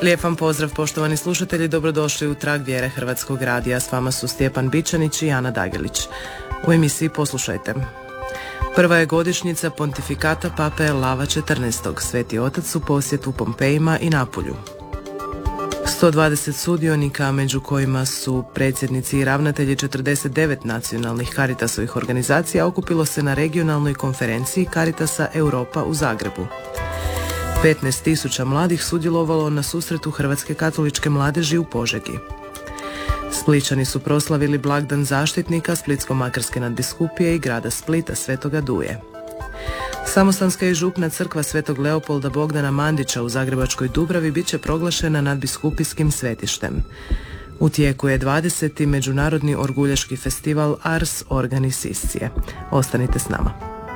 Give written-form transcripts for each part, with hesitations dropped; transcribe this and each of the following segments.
Lijep vam pozdrav, poštovani slušatelji, dobrodošli u Trag vjere Hrvatskog radija. S vama su Stjepan Bičanić i Ana Dagelić. U emisiji poslušajte. Prva je godišnjica pontifikata pape Lava XIV. Sveti otac u posjetu Pompejima i Napulju. 120 sudionika, među kojima su predsjednici i ravnatelji 49 nacionalnih Caritasovih organizacija, okupilo se na regionalnoj konferenciji Caritasa Europa u Zagrebu. 15.000 mladih sudjelovalo na susretu Hrvatske katoličke mladeži u Požegi. Splićani su proslavili blagdan zaštitnika Splitsko-makarske nadbiskupije i grada Splita Svetoga Duje. Samostanska i župna crkva Svetog Leopolda Bogdana Mandića u Zagrebačkoj Dubravi bit će proglašena nadbiskupijskim svetištem. U tijeku je 20. međunarodni orguljaški festival Ars Organis Iscie. Ostanite s nama.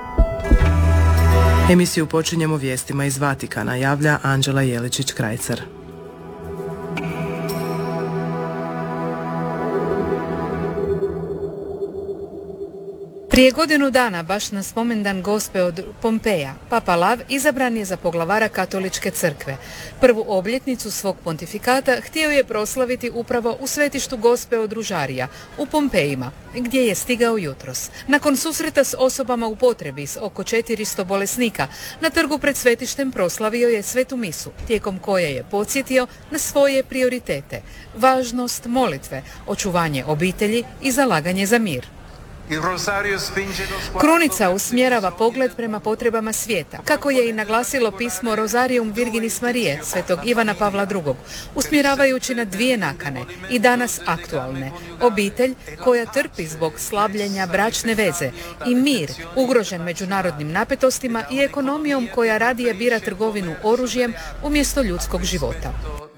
Emisiju počinjemo vijestima iz Vatikana, javlja Anđela Jeličić-Krajcar. Prije godinu dana, baš na spomendan Gospe od Pompeja, Papa Lav izabran je za poglavara Katoličke crkve. Prvu obljetnicu svog pontifikata htio je proslaviti upravo u svetištu Gospe od Ružarija, u Pompejima, gdje je stigao jutros. Nakon susreta s osobama u potrebi s oko 400 bolesnika, na trgu pred svetištem proslavio je svetu misu, tijekom koje je podsjetio na svoje prioritete, važnost molitve, očuvanje obitelji i zalaganje za mir. Krunica usmjerava pogled prema potrebama svijeta, kako je i naglasilo pismo Rosarium Virginis Marije svetog Ivana Pavla II, usmjeravajući na dvije nakane i danas aktualne: obitelj koja trpi zbog slabljenja bračne veze i mir ugrožen međunarodnim napetostima i ekonomijom koja radije bira trgovinu oružjem umjesto ljudskog života.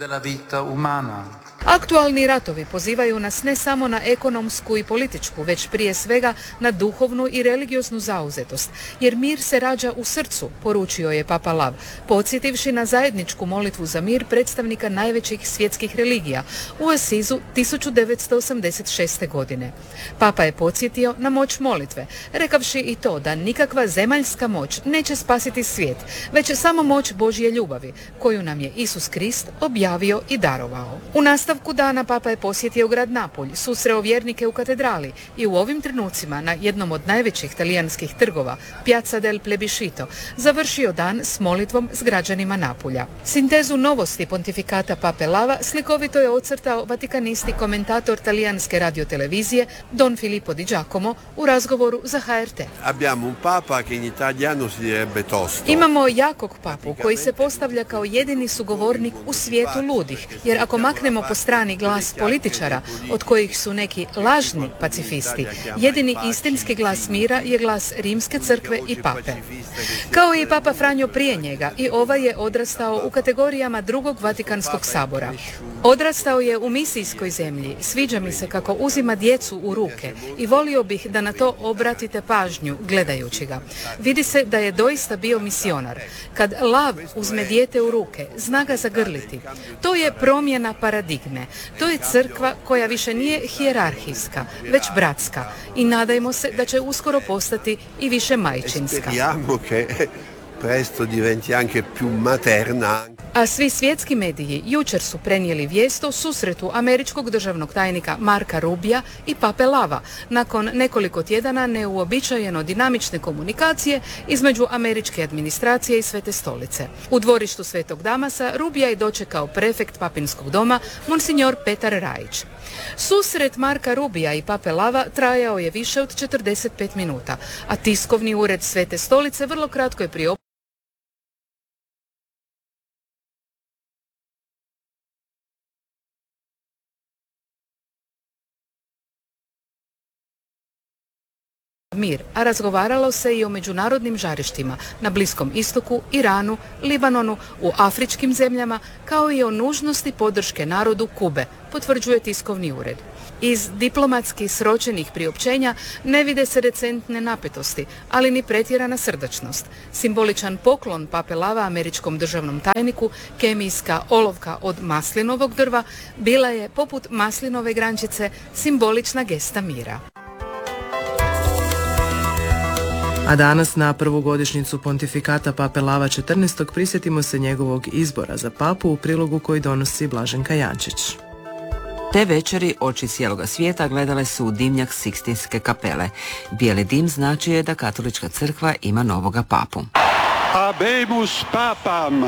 Aktualni ratovi pozivaju nas ne samo na ekonomsku i političku, već prije svega na duhovnu i religioznu zauzetost, jer mir se rađa u srcu, poručio je Papa Lav, podsjetivši na zajedničku molitvu za mir predstavnika najvećih svjetskih religija u Asizu 1986. godine. Papa je podsjetio na moć molitve, rekavši i to da nikakva zemaljska moć neće spasiti svijet, već samo moć Božje ljubavi, koju nam je Isus Krist objavio i darovao. U nastavku dana Papa je posjetio grad Napulj, susreo vjernike u katedrali i u ovim trenucima na jednom od najvećih talijanskih trgova, Piazza del Plebiscito, završio dan s molitvom s građanima Napulja. Sintezu novosti pontifikata Pape Lava slikovito je ocrtao vatikanist i komentator talijanske radiotelevizije Don Filippo Di Giacomo u razgovoru za HRT. Imamo jakog papu koji se postavlja kao jedini sugovornik u svijetu ludih, jer ako maknemo po strani glas političara, od kojih su neki lažni pacifisti, jedini istinski glas mira je glas Rimske crkve i pape. Kao i Papa Franjo prije njega, i ovaj je odrastao u kategorijama drugog Vatikanskog sabora. Odrastao je u misijskoj zemlji, sviđa mi se kako uzima djecu u ruke i volio bih da na to obratite pažnju gledajući ga. Vidi se da je doista bio misionar. Kad lav uzme dijete u ruke, zna ga zagrliti. To je promjena paradigme. To je crkva koja više nije hijerarhijska, već bratska, i nadajmo se da će uskoro postati i više majčinska. Presto diventi anche più materna. A svi svjetski mediji jučer su prenijeli vijest o susretu američkog državnog tajnika Marka Rubija i Pape Lava nakon nekoliko tjedana neuobičajeno dinamične komunikacije između američke administracije i Svete stolice. U dvorištu Svetog Damasa Rubija je dočekao prefekt papinskog doma Monsignor Petar Rajić. Susret Marka Rubija i Pape Lava trajao je više od 45 minuta, a tiskovni ured Svete stolice vrlo kratko je priopćio mir, a razgovaralo se i o međunarodnim žarištima na Bliskom istoku, Iranu, Libanonu, u afričkim zemljama, kao i o nužnosti podrške narodu Kube, potvrđuje tiskovni ured. Iz diplomatski sročenih priopćenja ne vide se recentne napetosti, ali ni pretjerana srdačnost. Simboličan poklon Pape Lava američkom državnom tajniku, kemijska olovka od maslinovog drva, bila je, poput maslinove grančice, simbolična gesta mira. A danas na prvu godišnjicu pontifikata pape Lava XIV. Prisjetimo se njegovog izbora za papu u prilogu koji donosi Blaženka Jančić. Te večeri oči cijeloga svijeta gledale su u dimnjak Sikstinske kapele. Bijeli dim znači je da katolička crkva ima novoga papu. Habemus papam,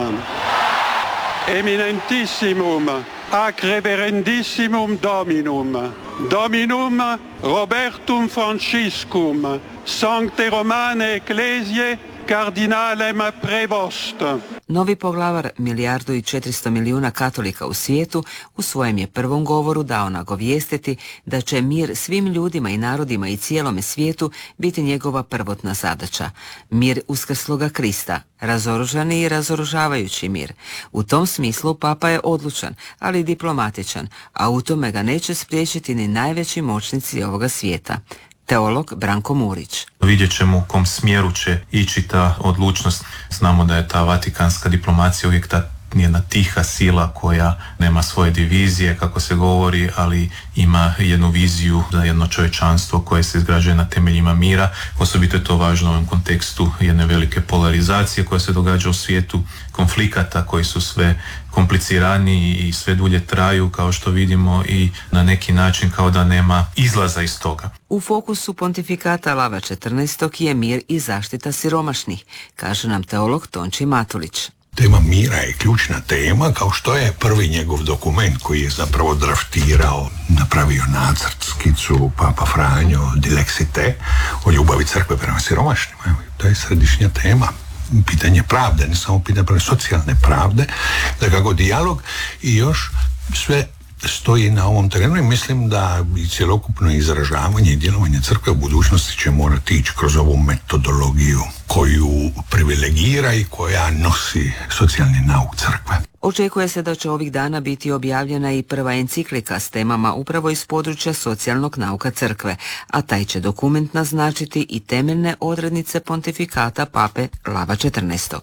eminentissimum, ac reverendissimum dominum, dominum Robertum Franciscum, sancte Romane ecclesiae cardinalem prevost. Novi poglavar 1,4 milijarde katolika u svijetu u svojem je prvom govoru dao nagovijestiti da će mir svim ljudima i narodima i cijelome svijetu biti njegova prvotna zadaća. Mir uskrsloga Krista, razoružani i razoružavajući mir. U tom smislu papa je odlučan, ali i diplomatičan, a u tome ga neće spriječiti ni najveći moćnici ovoga svijeta. Teolog Branko Murić. Vidjet ćemo u kom smjeru će ići ta odlučnost. Znamo da je ta vatikanska diplomacija uvijek ta jedna tiha sila koja nema svoje divizije, kako se govori, ali ima jednu viziju za jedno čovječanstvo koje se izgrađuje na temeljima mira. Osobito je to važno u ovom kontekstu jedne velike polarizacije koja se događa u svijetu, konflikata koji su sve kompliciraniji i sve dulje traju, kao što vidimo, i na neki način kao da nema izlaza iz toga. U fokusu pontifikata Lava XIV. Je mir i zaštita siromašnih, kaže nam teolog Tonči Matulić. Tema mira je ključna tema, kao što je prvi njegov dokument koji je zapravo draftirao, napravio nacrt, skicu Papa Franjo Dilexite o ljubavi crkve prema siromašnima. To je središnja tema. Pitanje pravde, ne samo pitanje socijalne pravde, da kako dijalog i još sve stoji na ovom terenu i mislim da i cjelokupno izražavanje i djelovanje crkve u budućnosti će morati ići kroz ovu metodologiju koju privilegira i koja nosi socijalni nauk crkve. Očekuje se da će ovih dana biti objavljena i prva enciklika s temama upravo iz područja socijalnog nauka crkve, a taj će dokument naznačiti i temeljne odrednice pontifikata pape Lava XIV.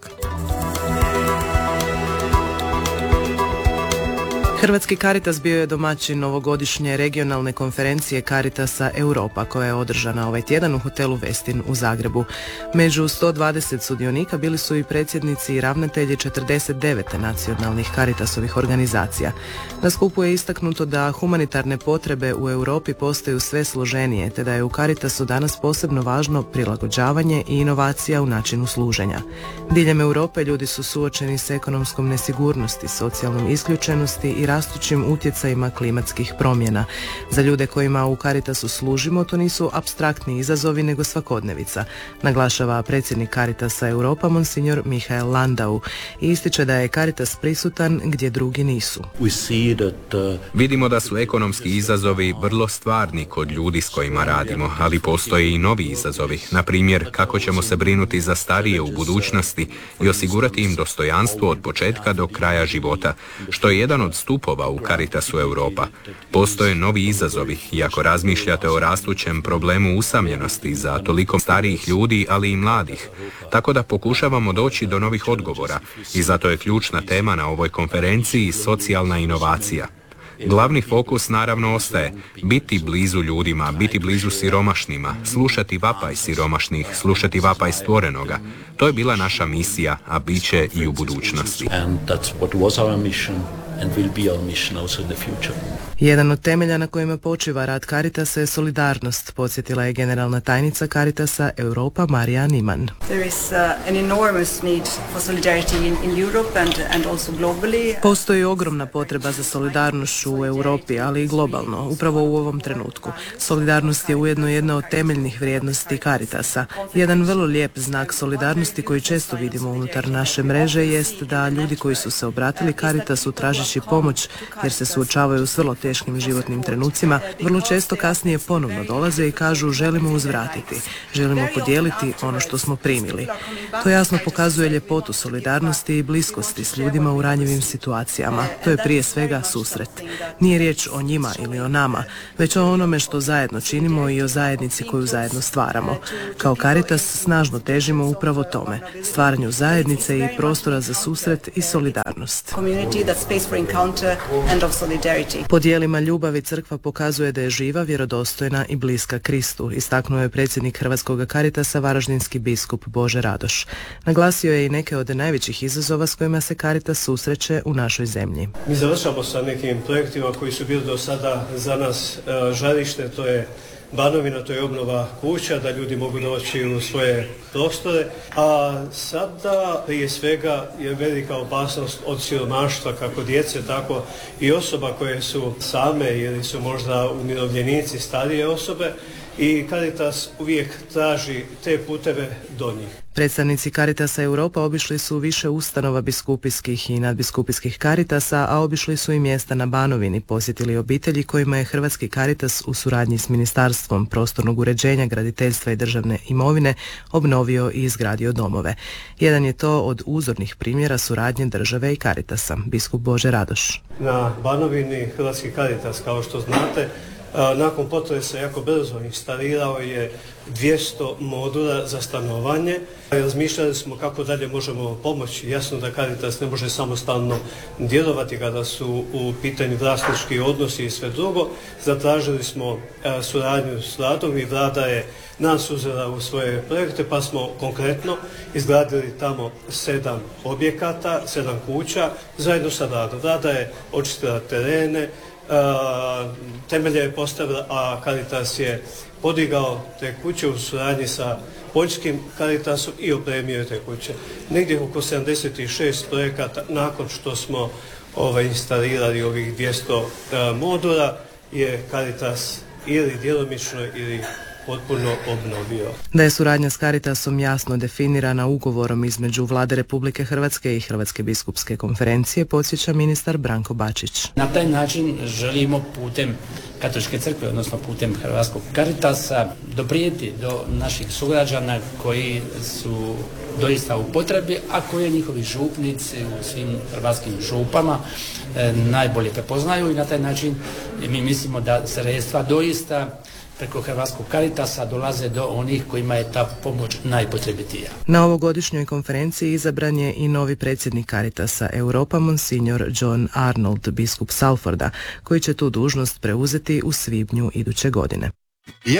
Hrvatski Caritas bio je domaćin novogodišnje regionalne konferencije Caritasa Europa koja je održana ovaj tjedan u hotelu Westin u Zagrebu. Među 120 sudionika bili su i predsjednici i ravnatelji 49 nacionalnih Caritasovih organizacija. Na skupu je istaknuto da humanitarne potrebe u Europi postaju sve složenije, te da je u Caritasu danas posebno važno prilagođavanje i inovacija u načinu služenja. Diljem Europe ljudi su suočeni s ekonomskom nesigurnosti, socijalnom isključenosti i rastućim utjecajima klimatskih promjena. Za ljude kojima u Caritasu služimo, to nisu apstraktni izazovi nego svakodnevica, naglašava predsjednik Caritasa Europa monsignor Mihael Landau i ističe da je Caritas prisutan gdje drugi nisu. Vidimo da su ekonomski izazovi vrlo stvarni kod ljudi s kojima radimo, ali postoje i novi izazovi. Na primjer, kako ćemo se brinuti za starije u budućnosti i osigurati im dostojanstvo od početka do kraja života, što je jedan od stupova u Caritasu Europa. Postoje novi izazovi i ako razmišljate o rastućem problemu usamljenosti za toliko starijih ljudi, ali i mladih. Tako da pokušavamo doći do novih odgovora i zato je ključna tema na ovoj konferenciji socijalna inovacija. Glavni fokus naravno ostaje biti blizu ljudima, biti blizu siromašnima, slušati vapaj siromašnih, slušati vapaj stvorenoga. To je bila naša misija, a bit će i u budućnosti. Jedan od temelja na kojima počiva rad Caritasa je solidarnost, podsjetila je generalna tajnica Caritasa Europa Marija Niman. Postoji ogromna potreba za solidarnošću u Europi, ali i globalno, upravo u ovom trenutku. Solidarnost je ujedno jedna od temeljnih vrijednosti Caritasa. Jedan vrlo lijep znak solidarnosti koji često vidimo unutar naše mreže jest da ljudi koji su se obratili Caritasu tražeći pomoć jer se suočavaju s vrlo teškim životnim trenucima, vrlo često kasnije ponovno dolaze i kažu želimo uzvratiti, želimo podijeliti ono što smo primili. To jasno pokazuje ljepotu solidarnosti i bliskosti s ljudima u ranjivim situacijama. To je prije svega susret. Nije riječ o njima ili o nama, već o onome što zajedno činimo i o zajednici koju zajedno stvaramo. Kao Caritas snažno težimo upravo tome, stvaranju zajednice i prostora za susret i solidarnost. encounter and of solidarity. Po dijelima ljubavi crkva pokazuje da je živa, vjerodostojna i bliska Kristu, istaknuo je predsjednik Hrvatskog Caritasa varaždinski biskup Bože Radoš. Naglasio je i neke od najvećih izazova s kojima se Caritas susreće u našoj zemlji. Mi završamo sa nekim projektima koji su bili do sada za nas žarište, to je Banovina, to je obnova kuća, da ljudi mogu doći u svoje prostore, a sada prije svega je velika opasnost od siromaštva, kako djece, tako i osoba koje su same ili su možda umirovljenici, starije osobe, i Caritas uvijek traži te puteve do njih. Predstavnici Caritasa Europa obišli su više ustanova biskupijskih i nadbiskupijskih Caritasa, a obišli su i mjesta na Banovini, posjetili obitelji kojima je Hrvatski Caritas u suradnji s Ministarstvom prostornog uređenja, graditeljstva i državne imovine obnovio i izgradio domove. Jedan je to od uzornih primjera suradnje države i Caritasa, biskup Bože Radoš. Na Banovini Hrvatski Caritas, kao što znate, nakon potresa jako brzo instalirao je 200 modula za stanovanje. Razmišljali smo kako dalje možemo pomoći. Jasno da Caritas ne može samostalno djelovati kada su u pitanju vlasnički odnosi i sve drugo. Zatražili smo suradnju s Vladom i Vlada je nas uzela u svoje projekte, pa smo konkretno izgradili tamo 7 objekata, 7 kuća zajedno sa Vladom. Vlada je očistila terene, temelje je postavila, a Caritas je podigao te kuće u suradnji sa poljskim Caritasom i opremio te kuće. Negdje oko 76 projekata nakon što smo instalirali ovih 200 modula je Caritas ili djelomično ili potpuno obnovio. Da je suradnja s Caritasom jasno definirana ugovorom između Vlade Republike Hrvatske i Hrvatske biskupske konferencije, podsjeća ministar Branko Bačić. Na taj način želimo putem Katoličke crkve, odnosno putem Hrvatskog Caritasa, doprijeti do naših sugrađana koji su doista u potrebi, a koje njihovi župnici u svim hrvatskim župama najbolje prepoznaju, i na taj način mi mislimo da sredstva doista preko Hrvatskog Caritasa dolaze do onih kojima je ta pomoć najpotrebitija. Na ovogodišnjoj konferenciji izabran je i novi predsjednik Caritasa Europa, monsignor John Arnold, biskup Salforda, koji će tu dužnost preuzeti u svibnju iduće godine.